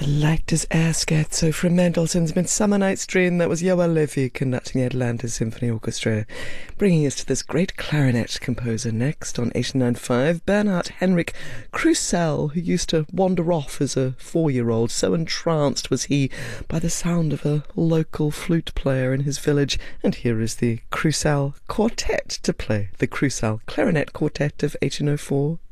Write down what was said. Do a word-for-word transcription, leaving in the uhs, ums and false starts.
The Leichtes Air Scherzo from Mendelssohn's Midsummer Night's Dream. That was Joel Levy conducting the Atlanta Symphony Orchestra. Bringing us to this great clarinet composer next on eighty-nine point five, Bernhard Henrik Krusell, who used to wander off as a four-year-old. So entranced was he by the sound of a local flute player in his village. And here is the Krusell Quartet to play the Krusell Clarinet Quartet of eighteen oh four.